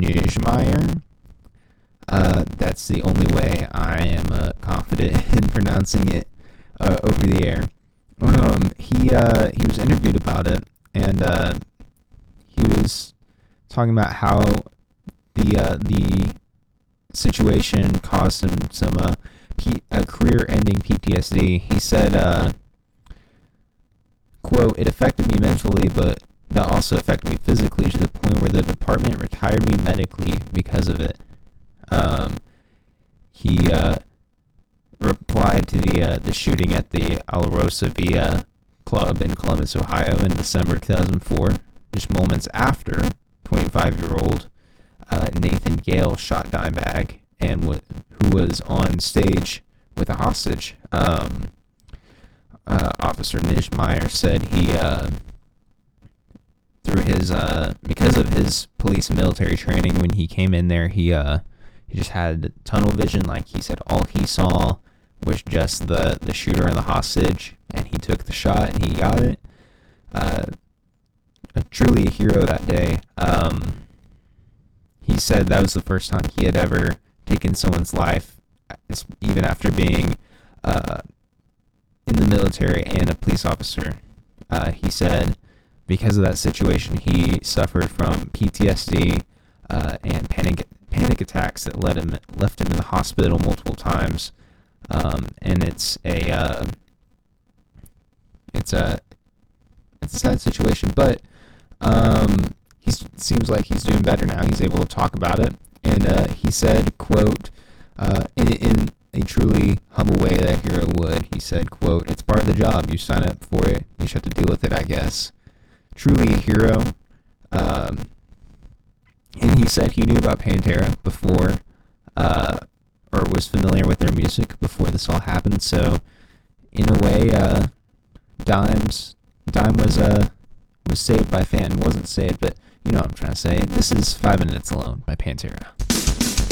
Nijmeier. That's the only way I am confident in pronouncing it over the air. He was interviewed about it, and he was talking about how the situation caused him some career-ending PTSD. He said, quote, "It affected me mentally, but that also affected me physically to the point where the department retired me medically because of it." He replied to the shooting at the Alrosa Via club in Columbus, Ohio in December 2004, just moments after 25-year-old Nathan Gale shot Dimebag and who was on stage with a hostage. Officer Nijmeier said he, through his, because of his police and military training, when he came in there, he just had tunnel vision. Like he said, all he saw was just the shooter and the hostage, and he took the shot and he got it. Truly a hero that day. He said that was the first time he had ever taken someone's life, even after being in the military and a police officer. He said because of that situation, he suffered from PTSD and panic attacks that left him in the hospital multiple times. And it's a sad situation, but he seems like he's doing better now. He's able to talk about it, and he said, quote, in a truly humble way that a hero would, he said, quote, "It's part of the job. You sign up for it. You just have to deal with it, I guess." Truly a hero. And he said he knew about Pantera before, or was familiar with their music before this all happened. So, in a way, Dime was saved by fan. Wasn't saved, but you know what I'm trying to say. This is 5 Minutes Alone by Pantera.